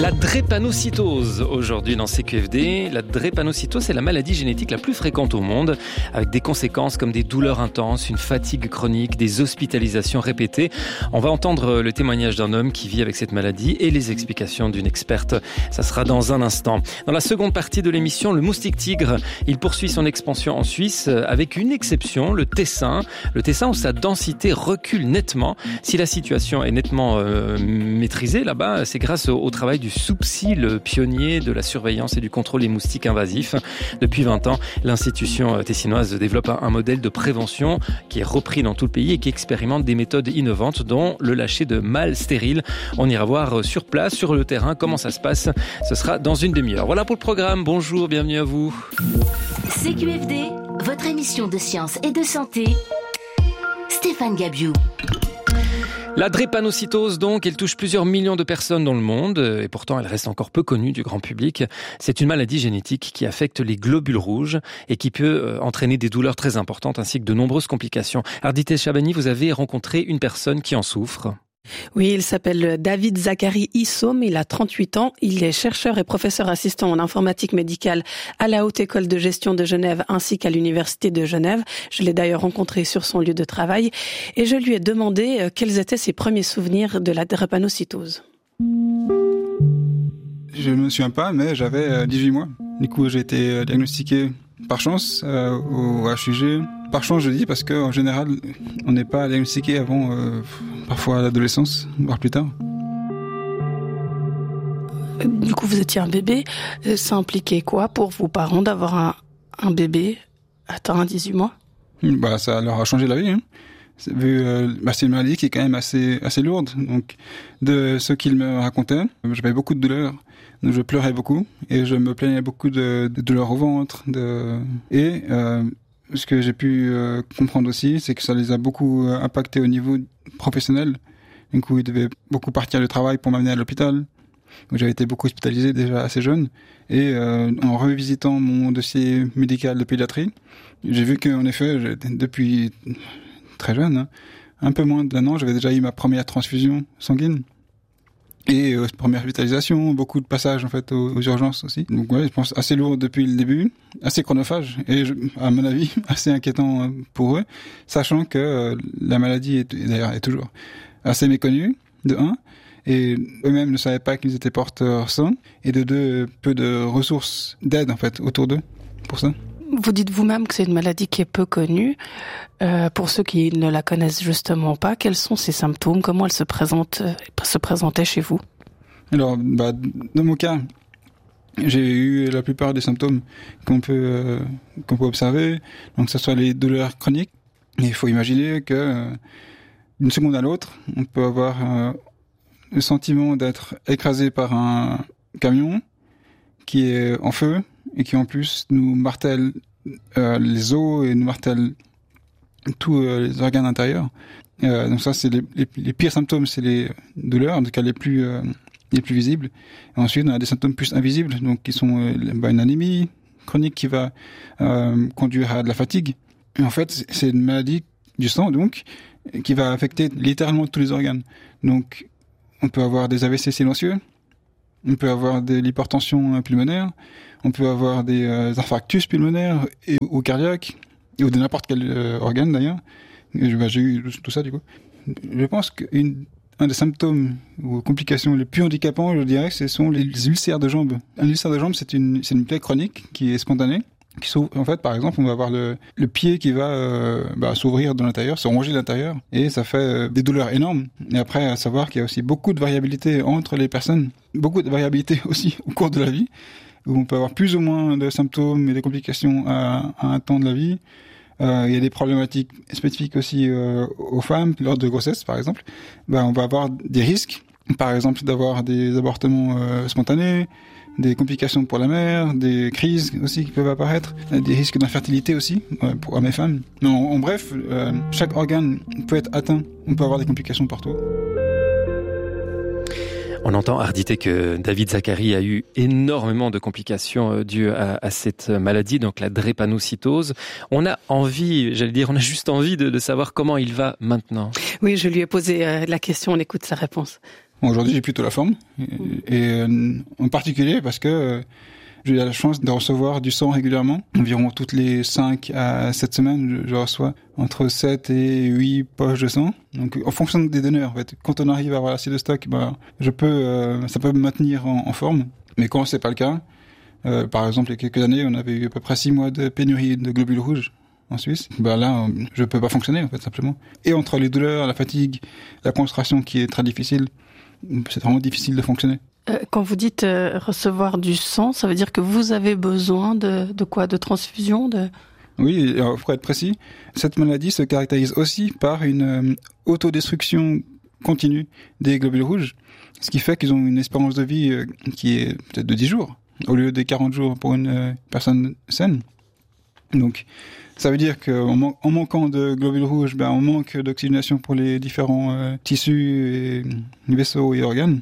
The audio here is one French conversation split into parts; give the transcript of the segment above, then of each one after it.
La drépanocytose, aujourd'hui dans CQFD. La drépanocytose, c'est la maladie génétique la plus fréquente au monde, avec des conséquences comme des douleurs intenses, une fatigue chronique, des hospitalisations répétées. On va entendre le témoignage d'un homme qui vit avec cette maladie et les explications d'une experte. Ça sera dans un instant. Dans la seconde partie de l'émission, le moustique tigre, il poursuit son expansion en Suisse avec une exception, le Tessin. Le Tessin où sa densité recule nettement. Si la situation est nettement maîtrisée là-bas, c'est grâce au travail du SOUPSI, le pionnier de la surveillance et du contrôle des moustiques invasifs. Depuis 20 ans, l'institution tessinoise développe un modèle de prévention qui est repris dans tout le pays et qui expérimente des méthodes innovantes, dont le lâcher de mâles stériles. On ira voir sur place, sur le terrain, comment ça se passe. Ce sera dans une demi-heure. Voilà pour le programme. Bonjour, bienvenue à vous. CQFD, votre émission de science et de santé. Stéphane Gabiou. La drépanocytose, donc, elle touche plusieurs millions de personnes dans le monde et pourtant elle reste encore peu connue du grand public. C'est une maladie génétique qui affecte les globules rouges et qui peut entraîner des douleurs très importantes ainsi que de nombreuses complications. Ardité Chabani, vous avez rencontré une personne qui en souffre. Oui, il s'appelle David Zachary Issom, il a 38 ans, il est chercheur et professeur assistant en informatique médicale à la Haute École de Gestion de Genève ainsi qu'à l'Université de Genève. Je l'ai d'ailleurs rencontré sur son lieu de travail et je lui ai demandé quels étaient ses premiers souvenirs de la drépanocytose. Je ne me souviens pas, mais j'avais 18 mois. Du coup, j'ai été diagnostiqué par chance au HUG. Par chance, je dis, parce qu'en général, on n'est pas diagnostiqué avant parfois à l'adolescence, voire plus tard. Du coup, vous étiez un bébé. Ça impliquait quoi pour vos parents d'avoir un bébé atteint 18 mois ? Ça leur a changé la vie. C'est une maladie qui est quand même assez lourde. Donc, de ce qu'ils me racontaient, j'avais beaucoup de douleurs. Donc, je pleurais beaucoup et je me plaignais beaucoup de douleurs au ventre. Ce que j'ai pu comprendre aussi, c'est que ça les a beaucoup impactés au niveau professionnel. Du coup, ils devaient beaucoup partir du travail pour m'amener à l'hôpital. Donc, j'avais été beaucoup hospitalisé déjà assez jeune. Et en revisitant mon dossier médical de pédiatrie, j'ai vu qu'en effet, depuis très jeune, un peu moins d'un an, j'avais déjà eu ma première transfusion sanguine. Et première hospitalisation, beaucoup de passages en fait aux urgences aussi. Donc ouais, je pense assez lourd depuis le début, assez chronophage et à mon avis assez inquiétant pour eux, sachant que la maladie est toujours assez méconnue de 1 et eux-mêmes ne savaient pas qu'ils étaient porteurs sains et de 2 peu de ressources d'aide en fait autour d'eux pour ça. Vous dites vous-même que c'est une maladie qui est peu connue. Pour ceux qui ne la connaissent justement pas, quels sont ses symptômes ? Comment elle se présentait chez vous ? Alors, dans mon cas, j'ai eu la plupart des symptômes qu'on peut observer. Donc, que ce soit les douleurs chroniques. Et il faut imaginer que d'une seconde à l'autre, on peut avoir le sentiment d'être écrasé par un camion qui est en feu et qui en plus nous martèle les os et nous martèle tous les organes intérieurs. Donc ça, c'est les pires symptômes, c'est les douleurs, en tout cas les plus visibles. Et ensuite, on a des symptômes plus invisibles, donc qui sont une anémie chronique qui va conduire à de la fatigue. Et en fait, c'est une maladie du sang, donc, qui va affecter littéralement tous les organes. Donc, on peut avoir des AVC silencieux, on peut avoir de l'hypertension pulmonaire, on peut avoir des infarctus pulmonaires ou cardiaques, ou de n'importe quel organe d'ailleurs. J'ai eu tout ça du coup. Je pense qu'un des symptômes ou complications les plus handicapants, je dirais, ce sont les ulcères de jambes. Un ulcère de jambe, c'est une plaie chronique qui est spontanée. En fait, par exemple, on va avoir le pied qui va s'ouvrir de l'intérieur, se ronger de l'intérieur, et ça fait des douleurs énormes. Et après, à savoir qu'il y a aussi beaucoup de variabilité entre les personnes, beaucoup de variabilité aussi au cours de la vie, où on peut avoir plus ou moins de symptômes et des complications à un temps de la vie. Il y a des problématiques spécifiques aussi aux femmes lors de grossesse, par exemple. On va avoir des risques, par exemple, d'avoir des avortements spontanés, des complications pour la mère, des crises aussi qui peuvent apparaître, des risques d'infertilité aussi pour hommes et femmes. En bref, chaque organe peut être atteint, on peut avoir des complications partout. On entend, Ardité, que David Zachary a eu énormément de complications dues à cette maladie, donc la drépanocytose. On a juste envie de savoir comment il va maintenant. Oui, je lui ai posé la question, on écoute sa réponse. Aujourd'hui, j'ai plutôt la forme, et en particulier parce que j'ai la chance de recevoir du sang régulièrement. Environ toutes les 5 à 7 semaines, je reçois entre 7 et 8 poches de sang. Donc, en fonction des donneurs, en fait. Quand on arrive à avoir assez de stock, ça peut me maintenir en forme. Mais quand c'est pas le cas, par exemple, il y a quelques années, on avait eu à peu près 6 mois de pénurie de globules rouges en Suisse. Là, je peux pas fonctionner, en fait, simplement. Et entre les douleurs, la fatigue, la concentration qui est très difficile, c'est vraiment difficile de fonctionner. Quand vous dites recevoir du sang, ça veut dire que vous avez besoin de quoi? De transfusion Oui, alors, pour être précis, cette maladie se caractérise aussi par une autodestruction continue des globules rouges, ce qui fait qu'ils ont une espérance de vie qui est peut-être de 10 jours, au lieu des 40 jours pour une personne saine. Donc, ça veut dire qu'en manquant de globules rouges, on manque d'oxygénation pour les différents tissus, et vaisseaux et organes.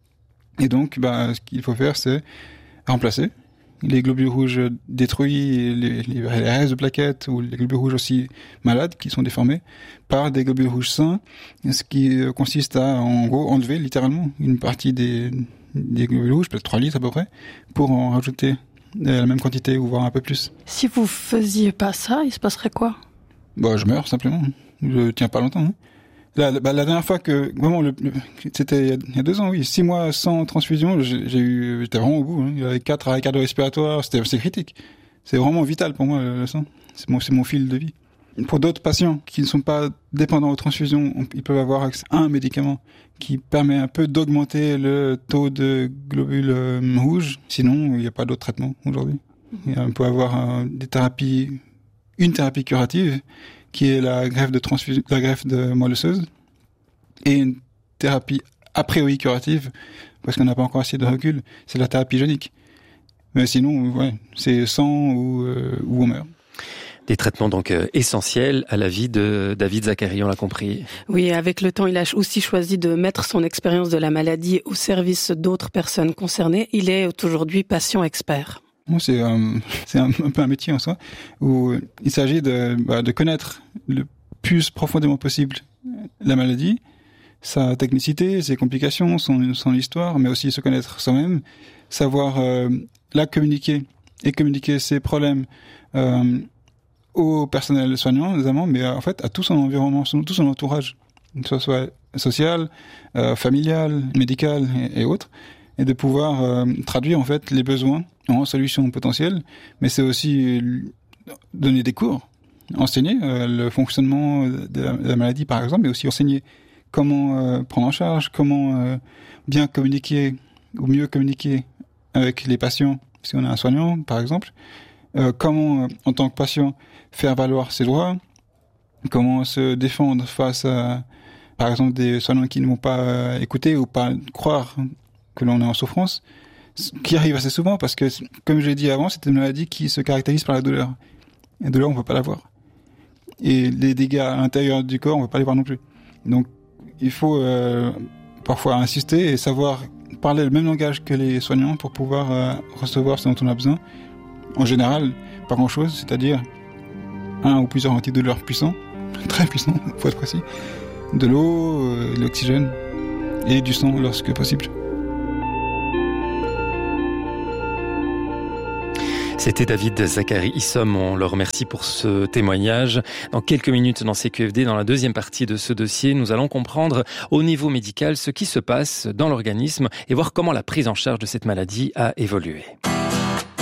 Et donc, ce qu'il faut faire, c'est remplacer les globules rouges détruits, les restes de plaquettes ou les globules rouges aussi malades qui sont déformés par des globules rouges sains, ce qui consiste à, en gros, enlever littéralement une partie des globules rouges, peut-être 3 litres à peu près, pour en rajouter la même quantité ou voire un peu plus. Si vous faisiez pas ça, il se passerait quoi? Je meurs simplement. Je tiens pas longtemps. La dernière fois que vraiment c'était il y a 2 ans, oui, 6 mois sans transfusion, j'étais vraiment au bout. Il y avait 4 arrêts cardio-respiratoires, c'est critique. C'est vraiment vital pour moi le sang. C'est mon fil de vie. Pour d'autres patients qui ne sont pas dépendants aux transfusions, ils peuvent avoir accès à un médicament qui permet un peu d'augmenter le taux de globules rouges. Sinon, il n'y a pas d'autre traitement aujourd'hui. On peut avoir une thérapie curative qui est la greffe de moelle osseuse, et une thérapie a priori curative, parce qu'on n'a pas encore assez de recul, c'est la thérapie génique. Mais sinon, c'est sang ou on meurt. Des traitements donc essentiels à la vie de David Zacharie, on l'a compris. Oui, avec le temps, il a aussi choisi de mettre son expérience de la maladie au service d'autres personnes concernées. Il est aujourd'hui patient expert. C'est un peu un métier en soi, où il s'agit de connaître le plus profondément possible la maladie, sa technicité, ses complications, son histoire, mais aussi se connaître soi-même, savoir la communiquer ses problèmes au personnel soignant, notamment, mais en fait à tout son environnement, tout son entourage, que ce soit social, familial, médical et autres, et de pouvoir traduire en fait les besoins en solutions potentielles, mais c'est aussi donner des cours, enseigner le fonctionnement de la maladie par exemple, mais aussi enseigner comment prendre en charge, comment bien communiquer ou mieux communiquer avec les patients si on a un soignant par exemple, comment en tant que patient faire valoir ses droits, comment se défendre face à par exemple des soignants qui ne vont pas écouter ou pas croire que l'on est en souffrance, qui arrive assez souvent parce que, comme je l'ai dit avant, c'est une maladie qui se caractérise par la douleur. La douleur, on ne peut pas la voir. Et les dégâts à l'intérieur du corps, on ne peut pas les voir non plus. Donc, il faut parfois insister et savoir parler le même langage que les soignants pour pouvoir recevoir ce dont on a besoin. En général, pas grand-chose, c'est-à-dire un ou plusieurs antidouleurs puissants, très puissants, il faut être précis, de l'eau, de l'oxygène et du sang lorsque possible. C'était David Zacharie Issom, on le remercie pour ce témoignage. Dans quelques minutes dans CQFD, dans la deuxième partie de ce dossier, nous allons comprendre au niveau médical ce qui se passe dans l'organisme et voir comment la prise en charge de cette maladie a évolué.